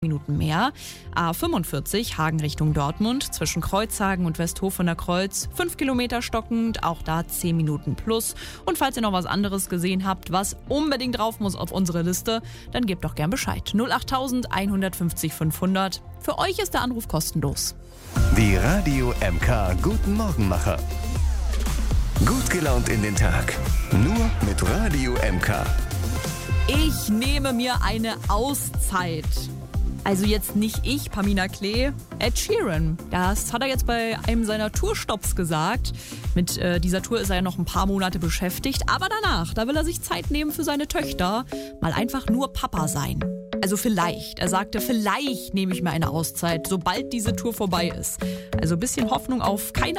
Minuten mehr. A45 Hagen Richtung Dortmund zwischen Kreuzhagen und Westhofener Kreuz 5 Kilometer stockend, auch da 10 Minuten plus. Und falls ihr noch was anderes gesehen habt, was unbedingt drauf muss auf unsere Liste, dann gebt doch gern Bescheid. 08000 150 500. Für euch ist der Anruf kostenlos. Die Radio MK Guten Morgenmacher. Gut gelaunt in den Tag. Nur mit Radio MK. Ich nehme mir eine Auszeit. Also jetzt nicht ich, Pamina Klee, Ed Sheeran. Das hat er jetzt bei einem seiner Tourstopps gesagt. Mit dieser Tour ist er ja noch ein paar Monate beschäftigt. Aber danach, da will er sich Zeit nehmen für seine Töchter. Mal einfach nur Papa sein. Also vielleicht. Er sagte, vielleicht nehme ich mir eine Auszeit, sobald diese Tour vorbei ist. Also ein bisschen Hoffnung auf keine